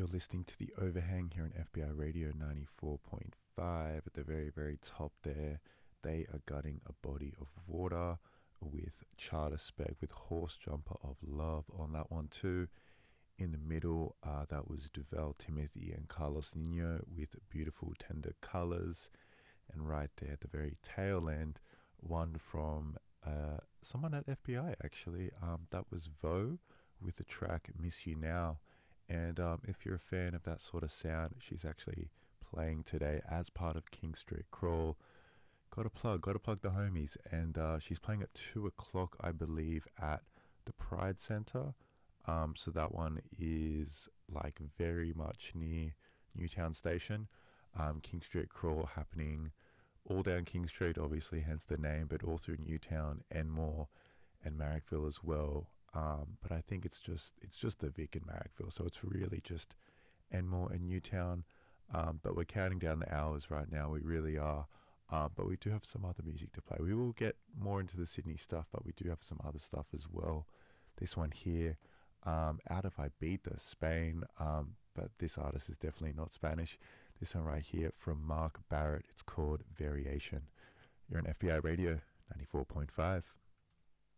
You're listening to The Overhang here on FBI Radio 94.5. At the very, very top there, they are gutting a body of water with Charter Spec, with Horse Jumper of Love on that one too. In the middle, that was Duval Timothy and Carlos Nino with Beautiful Tender Colors. And right there at the very tail end, one from someone at FBI actually. That was Vo with the track Miss You Now. And if you're a fan of that sort of sound, she's actually playing today as part of King Street Crawl. Got to plug the homies. And she's playing at 2 o'clock, I believe, at the Pride Center. So that one is like very much near Newtown Station. King Street Crawl happening all down King Street, obviously, hence the name, but all through Newtown, Enmore, and Marrickville as well. But I think it's just the Vic and Marrickville, so it's really just Enmore and Newtown. But we're counting down the hours right now. We really are. But we do have some other music to play. We will get more into the Sydney stuff, but we do have some other stuff as well. This one here, out of Ibiza, Spain. But this artist is definitely not Spanish. This one right here from Mark Barrett. It's called Variation. You're on FBI Radio 94.5.